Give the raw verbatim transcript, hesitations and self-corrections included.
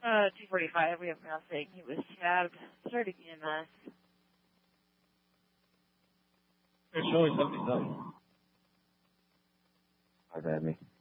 Uh, two forty-five, we have now saying he was stabbed. Starting E M S. They're showing seventy-seven. My bad, me.